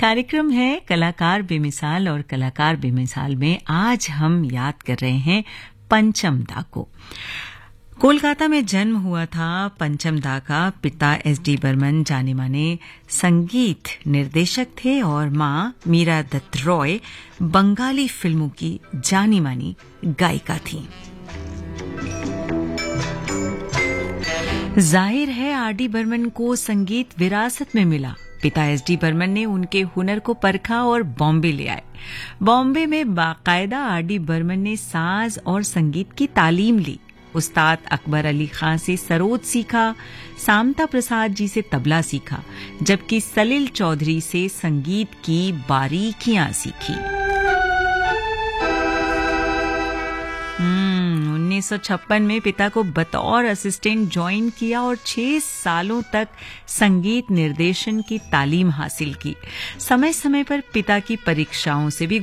कार्यक्रम है कलाकार बेमिसाल और कलाकार बेमिसाल में आज हम याद कर रहे हैं पंचम दा को। कोलकाता में जन्म हुआ था पंचम दा का। पिता एस.डी. बर्मन जाने माने संगीत निर्देशक थे और मां मीरा दत्त रॉय बंगाली फिल्मों की जानी मानी गायिका थी। जाहिर है आर.डी. बर्मन को संगीत विरासत में मिला। पिता एस.डी. बर्मन ने उनके हुनर को परखा और बॉम्बे ले आए। बॉम्बे में बाकायदा आर.डी. बर्मन ने साज और संगीत की तालीम ली। उस्ताद अकबर अली खां से सरोद सीखा, सामता प्रसाद जी से तबला सीखा, जबकि सलील चौधरी से संगीत की बारीकियां सीखी। 1956 में पिता को बतौर असिस्टेंट ज्वाइन किया और 6 सालों तक संगीत निर्देशन की तालीम हासिल की। समय समय पर पिता की परीक्षाओं से भी